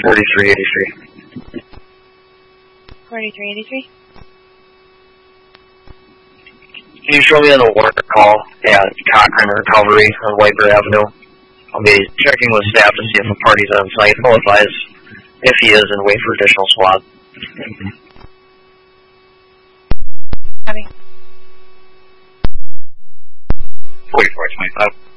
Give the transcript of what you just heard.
4383. 4383. Can you show me the water call at Cochran Recovery on Wiper Avenue? I'll be checking with staff to see if a party's on site. We'll advise if he is and wait for additional swab. Copy. 4425.